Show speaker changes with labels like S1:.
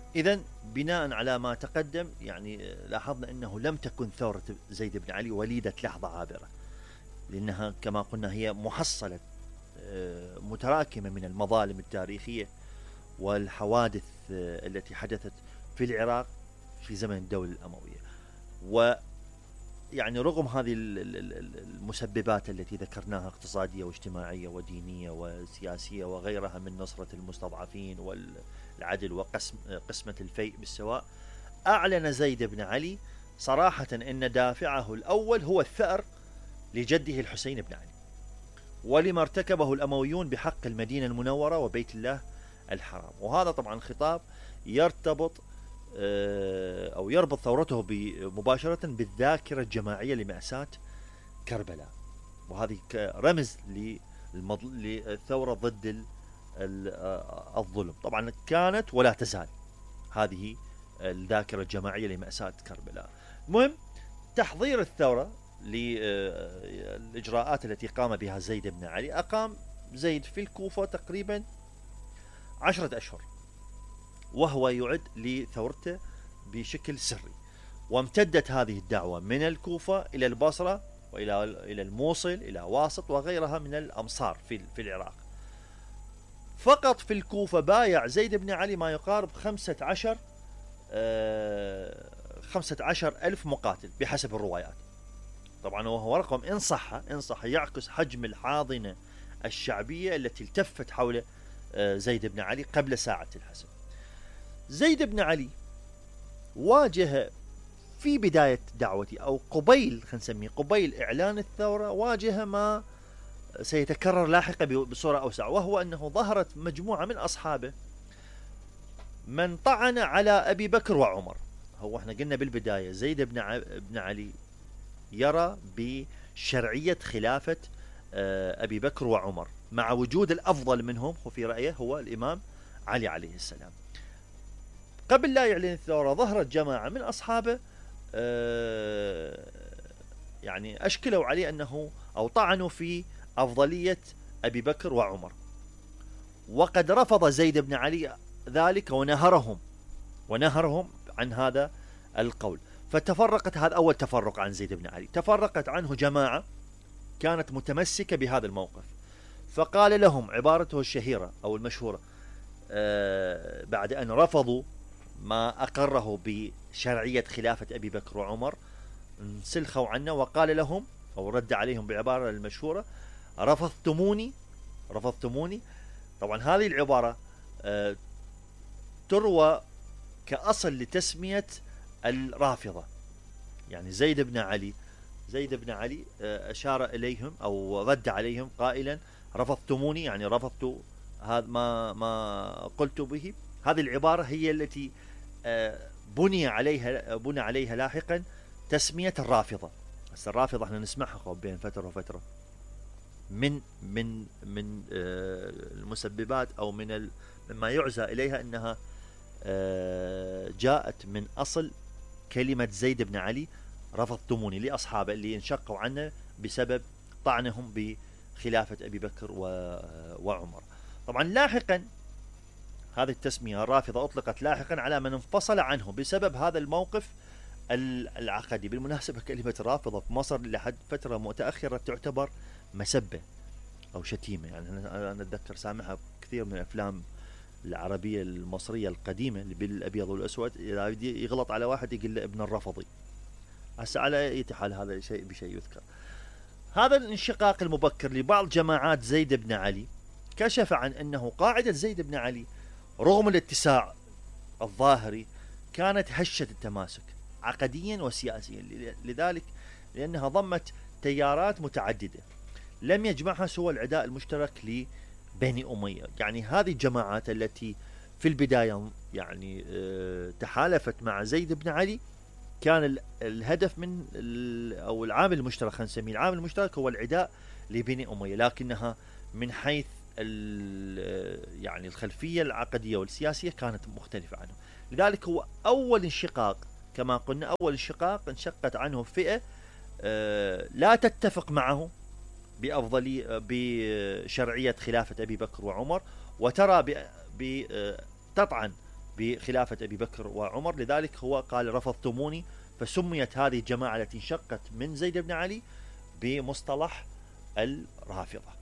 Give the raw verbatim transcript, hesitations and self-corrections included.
S1: إذن بناء على ما تقدم يعني لاحظنا أنه لم تكن ثورة زيد بن علي وليدة لحظة عابرة، لأنها كما قلنا هي محصلة متراكمة من المظالم التاريخية والحوادث التي حدثت في العراق في زمن الدولة الأموية. ويعني رغم هذه المسببات التي ذكرناها اقتصادية واجتماعية ودينية وسياسية وغيرها من نصرة المستضعفين والعدل وقسمة الفيء بالسواء، أعلن زيد بن علي صراحة أن دافعه الأول هو الثأر لجده الحسين بن علي ولما ارتكبه الأمويون بحق المدينة المنورة وبيت الله الحرام. وهذا طبعا خطاب يرتبط أو يربط ثورته مباشرة بالذاكرة الجماعية لمأساة كربلاء، وهذه رمز للثورة ضد الظلم. طبعا كانت ولا تزال هذه الذاكرة الجماعية لمأساة كربلاء. المهم تحضير الثورة للإجراءات التي قام بها زيد بن علي، أقام زيد في الكوفة تقريبا عشرة أشهر وهو يعد لثورته بشكل سري، وامتدت هذه الدعوة من الكوفة إلى البصرة وإلى إلى الموصل إلى واسط وغيرها من الأمصار في في العراق. فقط في الكوفة بايع زيد بن علي ما يقارب خمسة عشر خمسة عشر ألف مقاتل بحسب الروايات. طبعا وهو رقم إن صح إن صح يعكس حجم الحاضنة الشعبية التي التفت حول زيد بن علي قبل ساعة الحسم. زيد بن علي واجه في بداية دعوتي أو قبيل خلينا نسميه قبيل إعلان الثورة، واجه ما سيتكرر لاحقا بصورة أوسع، وهو أنه ظهرت مجموعة من أصحابه من طعن على أبي بكر وعمر. هو احنا قلنا بالبداية زيد بن بن علي يرى بشرعية خلافة أبي بكر وعمر مع وجود الأفضل منهم وفي رأيه هو الإمام علي عليه السلام. قبل لا يعلن الثورة ظهرت جماعة من أصحابه يعني أشكلوا عليه أنه أو طعنوا في أفضلية أبي بكر وعمر، وقد رفض زيد بن علي ذلك ونهرهم ونهرهم عن هذا القول. فتفرقت، هذا أول تفرق عن زيد بن علي، تفرقت عنه جماعة كانت متمسكة بهذا الموقف، فقال لهم عبارته الشهيرة أو المشهورة بعد أن رفضوا ما أقره بشرعية خلافة أبي بكر وعمر، انسلخوا عنه وقال لهم أو رد عليهم بعبارة المشهورة: رفضتموني رفضتموني. طبعا هذه العبارة تروى كأصل لتسمية الرافضة. يعني زيد بن علي زيد بن علي أشار إليهم أو رد عليهم قائلا: رفضتموني، يعني رفضت هذا ما ما قلت به. هذه العبارة هي التي بني عليها بني عليها لاحقا تسمية الرافضة. بس الرافضة احنا نسمعها بين فترة وفترة من من من المسببات أو من مما يعزى إليها أنها جاءت من أصل كلمة زيد بن علي رفضتموني لأصحابه اللي انشقوا عنه بسبب طعنهم بخلافة أبي بكر وعمر. طبعا لاحقا هذه التسمية الرافضة أطلقت لاحقا على من انفصل عنه بسبب هذا الموقف العقدي. بالمناسبة كلمة الرافضة في مصر لحد فترة متأخرة تعتبر مسبة أو شتيمة. يعني أنا أتذكر سامعها كثير من الأفلام العربية المصرية القديمة اللي بالأبيض والأسود، إذا يغلط على واحد يقول له ابن الرفضي. هسه على أي حال هذا شيء بشيء يذكر. هذا الانشقاق المبكر لبعض جماعات زيد بن علي كشف عن أنه قاعدة زيد بن علي رغم الاتساع الظاهري كانت هشة التماسك عقديا وسياسيا، لذلك لأنها ضمت تيارات متعددة لم يجمعها سوى العداء المشترك لبني أمية. يعني هذه الجماعات التي في البداية يعني تحالفت مع زيد بن علي كان الهدف من أو العامل المشترك، خلينا نسميه العامل المشترك هو العداء لبني أمية، لكنها من حيث يعني الخلفية العقدية والسياسية كانت مختلفة عنه. لذلك هو أول انشقاق، كما قلنا أول انشقاق انشقت عنه فئة لا تتفق معه بأفضلية بشرعية خلافة أبي بكر وعمر، وترى تطعن بخلافة أبي بكر وعمر، لذلك هو قال رفضتموني، فسميت هذه الجماعة التي انشقت من زيد بن علي بمصطلح الرافضة.